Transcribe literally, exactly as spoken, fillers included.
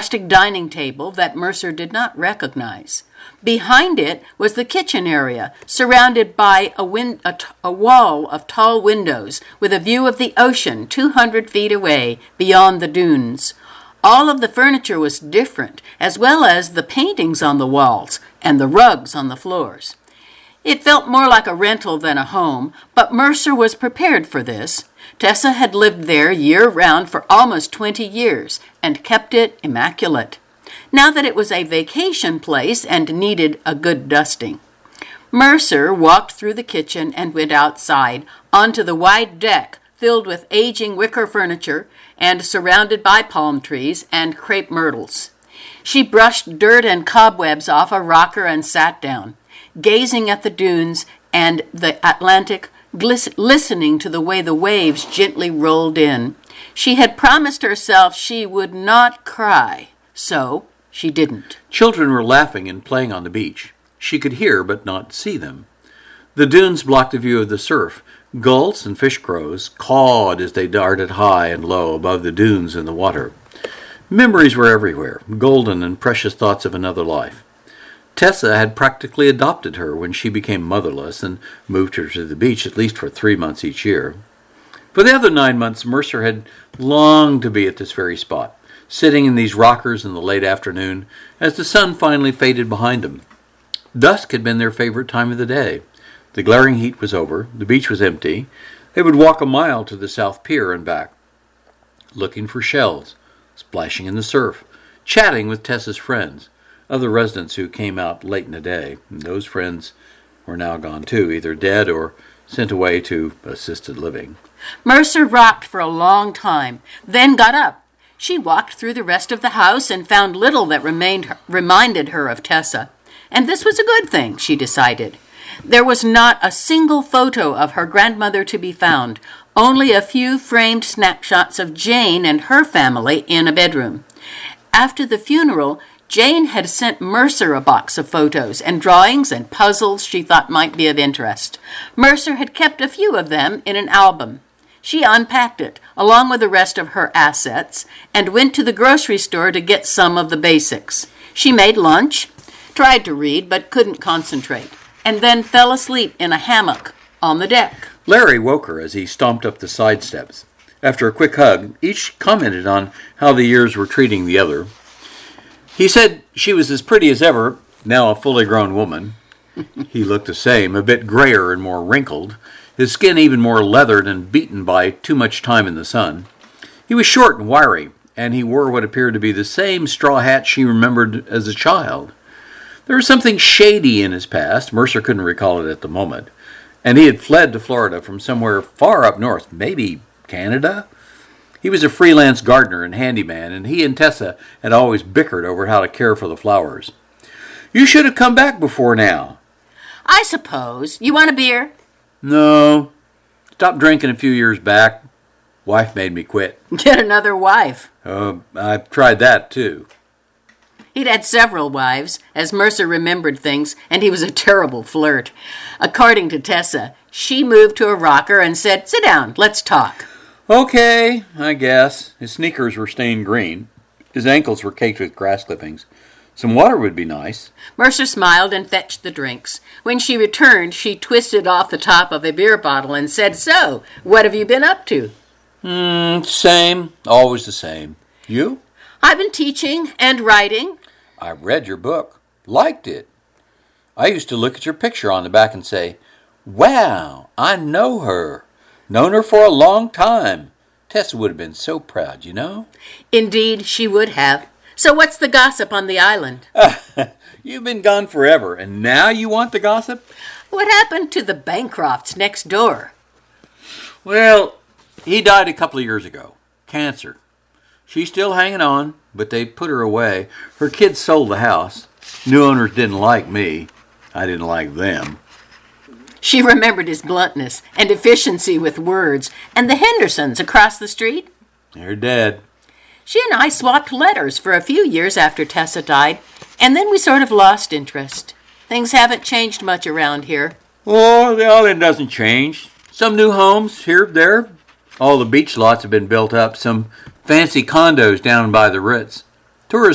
rustic dining table that Mercer did not recognize. Behind it was the kitchen area, surrounded by a, win- a, t- a wall of tall windows with a view of the ocean two hundred feet away beyond the dunes. All of the furniture was different, as well as the paintings on the walls and the rugs on the floors. It felt more like a rental than a home, but Mercer was prepared for this. Tessa had lived there year-round for almost twenty years and kept it immaculate. Now that it was a vacation place and needed a good dusting. Mercer walked through the kitchen and went outside onto the wide deck filled with aging wicker furniture and surrounded by palm trees and crepe myrtles. She brushed dirt and cobwebs off a rocker and sat down, gazing at the dunes and the Atlantic, glis- listening to the way the waves gently rolled in. She had promised herself she would not cry, so she didn't. Children were laughing and playing on the beach. She could hear but not see them. The dunes blocked the view of the surf. Gulls and fish crows cawed as they darted high and low above the dunes and the water. Memories were everywhere, golden and precious thoughts of another life. Tessa had practically adopted her when she became motherless and moved her to the beach at least for three months each year. For the other nine months, Mercer had longed to be at this very spot, sitting in these rockers in the late afternoon as the sun finally faded behind them. Dusk had been their favorite time of the day. The glaring heat was over, the beach was empty. They would walk a mile to the South Pier and back, looking for shells, splashing in the surf, chatting with Tessa's friends, other residents who came out late in the day. And those friends were now gone too, either dead or sent away to assisted living. Mercer rocked for a long time, then got up. She walked through the rest of the house and found little that remained, reminded her of Tessa. And this was a good thing, she decided. There was not a single photo of her grandmother to be found, only a few framed snapshots of Jane and her family in a bedroom. After the funeral, Jane had sent Mercer a box of photos and drawings and puzzles she thought might be of interest. Mercer had kept a few of them in an album. She unpacked it, along with the rest of her assets, and went to the grocery store to get some of the basics. She made lunch, tried to read but couldn't concentrate, and then fell asleep in a hammock on the deck. Larry woke her as he stomped up the side steps. After a quick hug, each commented on how the years were treating the other. He said she was as pretty as ever, now a fully grown woman. He looked the same, a bit grayer and more wrinkled, his skin even more leathered and beaten by too much time in the sun. He was short and wiry, and he wore what appeared to be the same straw hat she remembered as a child. There was something shady in his past. Mercer couldn't recall it at the moment. And he had fled to Florida from somewhere far up north, maybe Canada? He was a freelance gardener and handyman, and he and Tessa had always bickered over how to care for the flowers. "You should have come back before now." "I suppose. You want a beer?" "No. Stopped drinking a few years back. Wife made me quit." "Get another wife." Uh, I've tried that, too." He'd had several wives, as Mercer remembered things, and he was a terrible flirt. According to Tessa, she moved to a rocker and said, "Sit down, let's talk." "Okay, I guess." His sneakers were stained green. His ankles were caked with grass clippings. Some water would be nice. Mercer smiled and fetched the drinks. When she returned, she twisted off the top of a beer bottle and said, "So, what have you been up to?" Hmm, same. Always the same. You? "I've been teaching and writing." "I read your book. Liked it. I used to look at your picture on the back and say, 'Wow, I know her. Known her for a long time.' Tessa would have been so proud, you know." Indeed, she would have. "So what's the gossip on the island?" "You've been gone forever, and now you want the gossip?" "What happened to the Bancrofts next door?" "Well, he died a couple of years ago. Cancer. She's still hanging on, but they put her away. Her kids sold the house. New owners didn't like me. I didn't like them." She remembered his bluntness and efficiency with words. "And the Hendersons across the street?" "They're dead." "She and I swapped letters for a few years after Tessa died, and then we sort of lost interest. Things haven't changed much around here." "Oh, the island doesn't change. Some new homes here, there. All the beach lots have been built up. Some fancy condos down by the Ritz.